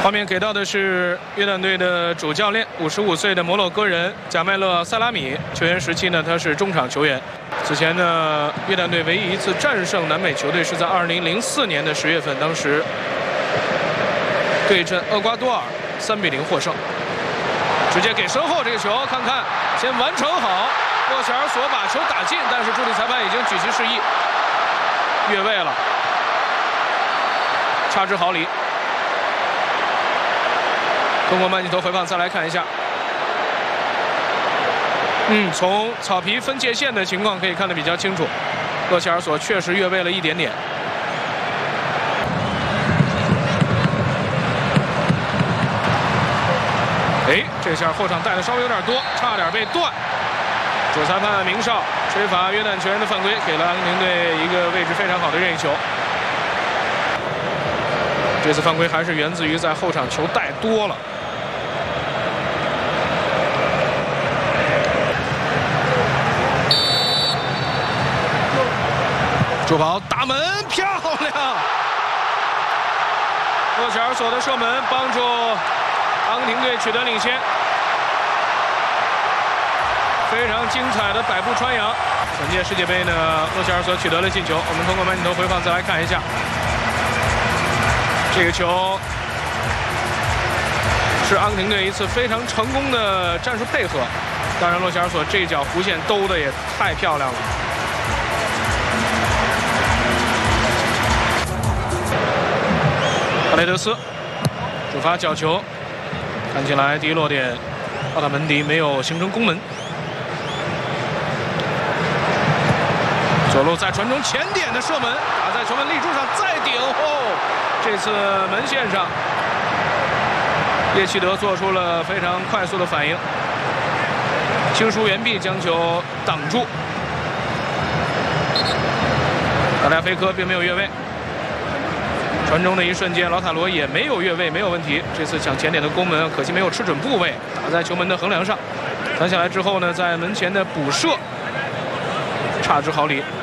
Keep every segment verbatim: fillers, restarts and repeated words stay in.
画面给到的是约旦队的主教练，五十五岁的摩洛哥人贾麦勒·萨拉米。球员时期呢，他是中场球员。此前呢，约旦队唯一一次战胜南美球队是在二零零四年的十月份，当时对阵厄瓜多尔，三比零获胜。直接给身后这个球，看看先完成好，洛切尔索把球打进，但是助理裁判已经举旗示意越位了，差之毫厘。 通过慢镜头回放再来看一下，嗯，从草皮分界线的情况可以看得比较清楚，洛切尔索确实越位了一点点。哎，这下后场带的稍微有点多，差点被断。主裁判明哨吹罚约旦球员的犯规，给了阿根廷队一个位置非常好的任意球。这次犯规还是源自于在后场球带多了。 助跑打门，漂亮！洛切尔索的射门帮助阿根廷队取得领先，非常精彩的百步穿杨。本届世界杯呢，洛切尔索取得了进球。我们通过慢镜头回放再来看一下，这个球是阿根廷队一次非常成功的战术配合。当然，洛切尔索这一脚弧线兜的也太漂亮了。 巴雷德斯主罚角球，看起来第一落点奥塔门迪没有形成攻门。左路在传中前点的射门，打在球门立柱上再顶后，这次门线上，叶奇德做出了非常快速的反应，轻疏援臂将球挡住。达利亚菲科并没有越位。 传中的一瞬间，老塔罗也没有越位，没有问题。这次抢前点的攻门，可惜没有吃准部位，打在球门的横梁上。弹下来之后呢，在门前的补射，差之毫厘。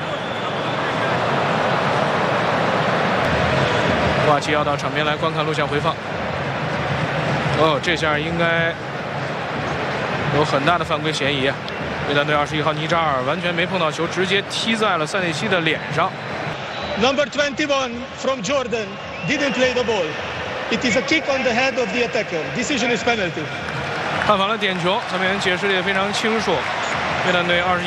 瓦奇要到场边来观看录像回放。哦，这下应该有很大的犯规嫌疑啊！约旦队二十一号尼扎尔完全没碰到球，直接踢在了塞内西的脸上。 Number twenty-one from Jordan didn't play the ball. It is a kick on the head of the attacker. Decision is penalty. 判罚了点球，裁判员解释的也非常清楚。约旦队二十一。